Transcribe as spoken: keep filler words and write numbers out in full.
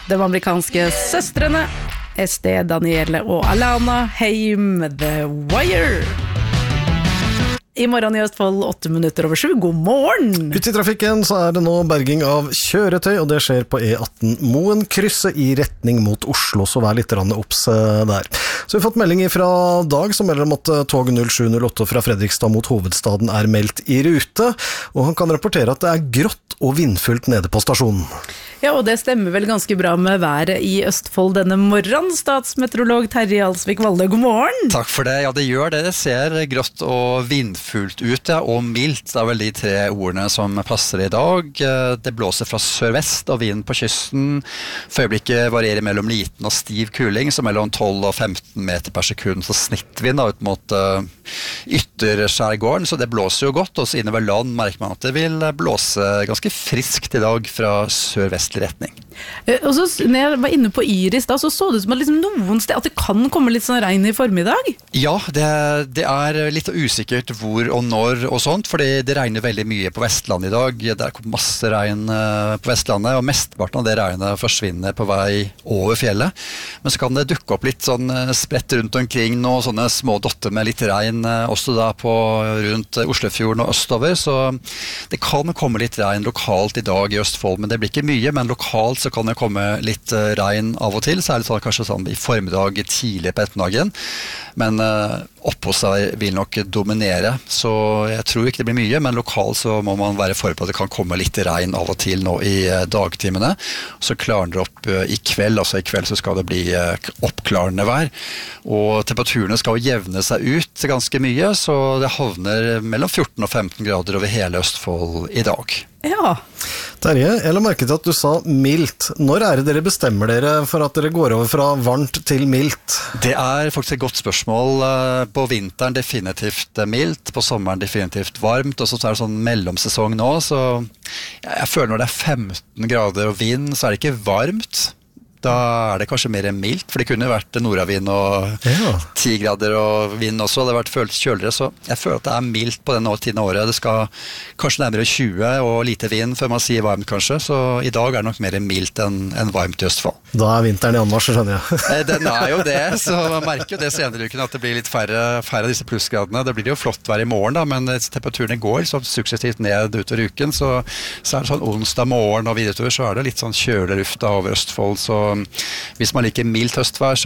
de amerikanske søstrene Estée, Danielle og Alana Haim, The Wire. I morgen i Østfold, åtte minutter over sju. God morgen! Ute i trafikken så er det nå berging av kjøretøy, og det skjer på E atten Moen krysset i retning mot Oslo, så vær litt opps der. Så vi har fått melding fra Dag som melder om at tog null sju null åtte fra Fredrikstad mot hovedstaden er meldt i rute, og han kan rapportere at det er grått og vindfullt nede på stasjonen. Ja, og det stemmer vel ganske bra med været i Østfold denne morgen. Statsmeteorolog Terje Alsvik Valde, god morgen! Takk for det. Ja, det gjør det. Det ser grått og vindfullt ut, ja, og mildt. Det er vel de tre ordene som passer i dag. Det blåser fra sørvest, og vinden på kysten for øyeblikket varierer mellom liten og stiv kuling, så mellom tolv og femten meter per sekund, så snittvind da, ut mot uh, ytterskjærgården, så det blåser jo godt, og så innover land merker man at det vil blåse ganske friskt i dag fra sørvest retning. Og så når jeg var inne på Iris da, så så det ut som at liksom noen sted, at det kan komme litt sånn regn i formiddag? Ja, det, det er litt usikkert hvor og når og sånt, fordi det regner veldig mye på Vestlandet i dag. Det er masse regn på Vestlandet, og mestparten av det regnet forsvinner på vei over fjellet. Men så kan det dukke opp litt sånn spredt rundt omkring noen sånne små dotter med litt regn også da på rundt Oslofjorden og østover, så det kan komme litt regn lokalt i dag i Østfold, men det blir ikke mye, men lokalt så kan det komme litt uh, regn av og til, særlig sånn, kanskje sånn i formiddag tidlig på ettermiddagen, men uh, oppå seg vil nok dominere, så jeg tror ikke det blir mye, men lokalt så må man være forberedt på at det kan komme litt regn av og til nå i uh, dagtimene, så klarer det opp uh, i kveld, altså i kveld så skal det bli uh, oppklarende vær, og temperaturene skal jevne seg ut ganske mye, så det havner mellom fjorten og femten grader over hele Østfold i dag. Ja. Terje, jeg la merke til at du sa mildt. Når er det dere bestemmer dere for at dere går over fra varmt til mildt? Det er faktisk et godt spørsmål. På vinteren definitivt mildt, på sommeren definitivt varmt, og så er det sånn mellomsesong nå, så jeg føler når det er femten grader og vind, så er det ikke varmt. Da er det kanskje mer mildt, for det kunne vært nordavind og ja. ti grader og vind også, det har vært følt kjøligere, så jeg føler at det er mildt på denne tiden av året. Det skal kanskje nærmere tjue og lite vind før man sier varmt kanskje, så i dag er det nok mer mildt enn, enn varmt i Østfold. Da er vinteren i anmarsj, skjønner jeg. Den er jo det, så man merker jo det senere i uken at det blir litt færre, færre av disse plussgradene. Det blir jo flott vær i morgen da, men temperaturene går så suksessivt ned utover uken, så, så er det sånn onsdag morgen og videre utover, så er det litt sånn kjølig luft over Østfold, så hvis man liker mildt høstvær, så